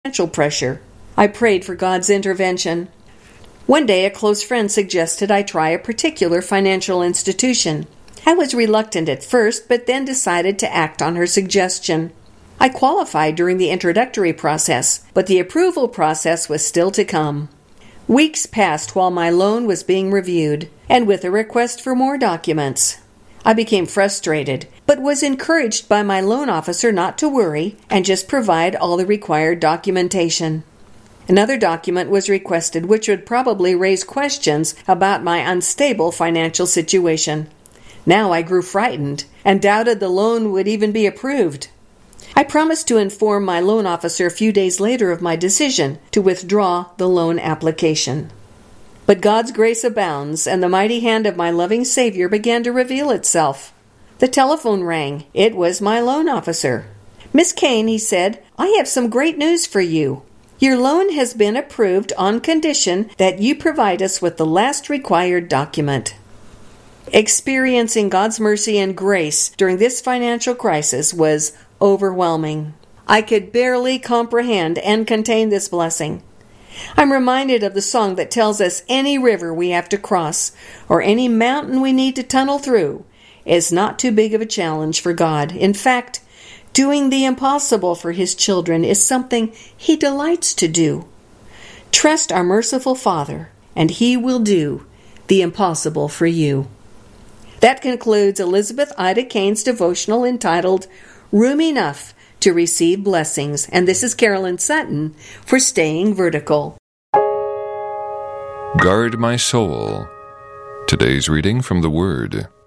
financial pressure. I prayed for God's intervention. One day, a close friend suggested I try a particular financial institution. I was reluctant at first, but then decided to act on her suggestion. I qualified during the introductory process, but the approval process was still to come. Weeks passed while my loan was being reviewed, and with a request for more documents. I became frustrated, but was encouraged by my loan officer not to worry and just provide all the required documentation. Another document was requested which would probably raise questions about my unstable financial situation. Now I grew frightened and doubted the loan would even be approved. I promised to inform my loan officer a few days later of my decision to withdraw the loan application. But God's grace abounds, and the mighty hand of my loving Savior began to reveal itself. The telephone rang. It was my loan officer. "Miss Kane," he said, "I have some great news for you. Your loan has been approved on condition that you provide us with the last required document." Experiencing God's mercy and grace during this financial crisis was overwhelming. I could barely comprehend and contain this blessing. I'm reminded of the song that tells us any river we have to cross or any mountain we need to tunnel through is not too big of a challenge for God. In fact, doing the impossible for His children is something He delights to do. Trust our merciful Father, and He will do the impossible for you. That concludes Elizabeth Ida Kane's devotional entitled Room Enough to Receive Blessings. And this is Carolyn Sutton for Staying Vertical. Guard my soul. Today's reading from the Word.